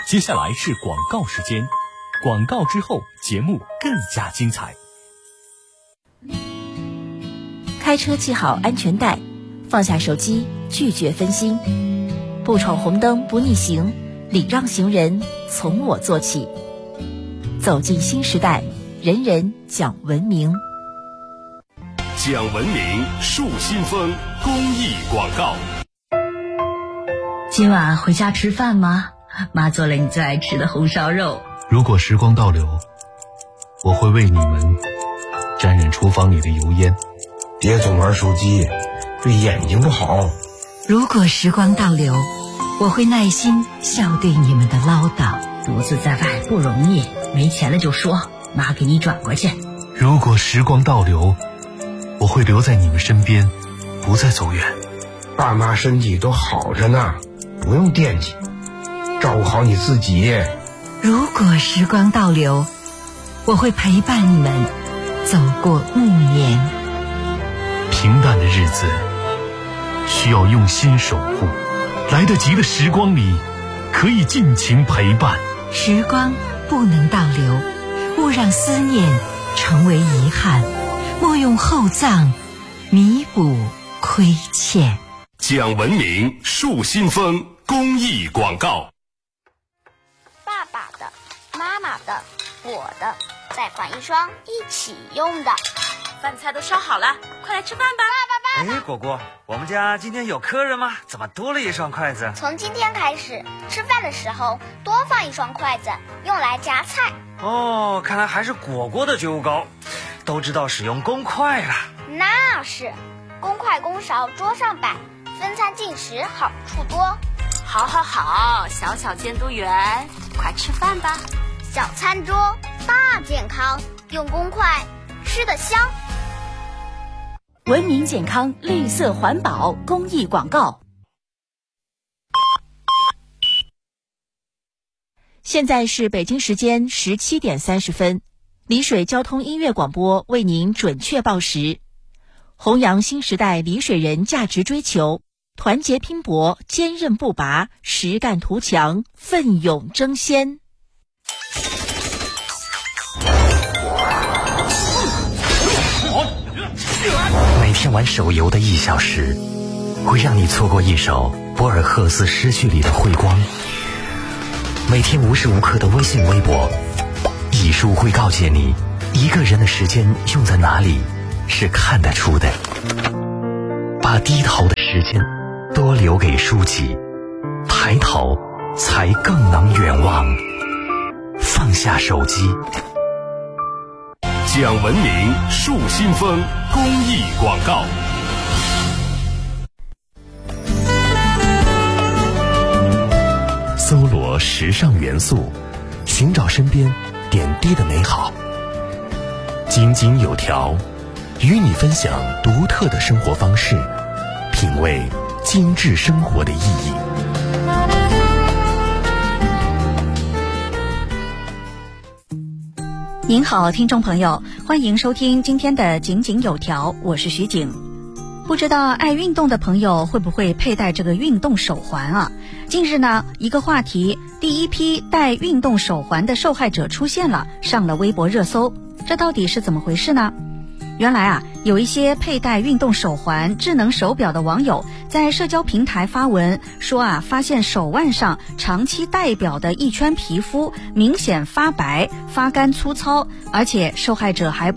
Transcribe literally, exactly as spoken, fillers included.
接下来是广告时间，广告之后节目更加精彩。 开车系好安全带，放下手机，拒绝分心，不闯红灯不逆行，礼让行人从我做起。走进新时代，人人讲文明。 讲文明树新风公益广告。 今晚回家吃饭吗？妈做了你最爱吃的红烧肉。 如果时光倒流，我会为你们沾染厨房里的油烟。 别总玩手机，对眼睛不好。 如果时光倒流，我会耐心笑对你们的唠叨。 独自在外不容易，没钱了就说，妈给你转过去。 如果时光倒流，我会留在你们身边，不再走远。 爸妈身体都好着呢，不用惦记，照顾好你自己。 如果时光倒流，我会陪伴你们走过暮年。 平淡的日子需要用心守护，来得及的时光里可以尽情陪伴。 时光不能倒流，勿让思念成为遗憾，莫用厚葬弥补亏欠。 讲文明树新风公益广告。 爸爸的、妈妈的、我的，再换一双一起用的。 饭菜都烧好了，快来吃饭吧！ 爸爸，爸爸！ 哎，果果，我们家今天有客人吗？怎么多了一双筷子？ 从今天开始，吃饭的时候多放一双筷子，用来夹菜。 哦，看来还是果果的觉悟高，都知道使用公筷了。 那是，公筷公勺桌上摆，分餐进食好处多。 好好好，小小监督员，快吃饭吧！ 小餐桌大健康，用公筷吃得香。 文明健康，绿色环保公益广告。现在是北京时间十七点三十分，丽水交通音乐广播为您准确报时。弘扬新时代丽水人价值追求，团结拼搏，坚韧不拔，实干图强，奋勇争先。 每天玩手游的一小时，会让你错过一首博尔赫斯诗句里的辉光。每天无时无刻的微信微博，艺术会告诫你，一个人的时间用在哪里是看得出的。把低头的时间多留给书籍，抬头才更能远望。放下手机。 讲文明树新风公益广告。 搜罗时尚元素，寻找身边点滴的美好。井井有条，与你分享独特的生活方式，品味精致生活的意义。 您好，听众朋友，欢迎收听今天的井井有条，我是徐景。不知道爱运动的朋友会不会佩戴这个运动手环啊？近日呢，一个话题，第一批戴运动手环的受害者出现了，上了微博热搜。这到底是怎么回事呢？原来啊，有一些佩戴运动手环、智能手表的网友在社交平台发文说啊，发现手腕上长期戴表的一圈皮肤明显发白、发干粗糙，而且受害者还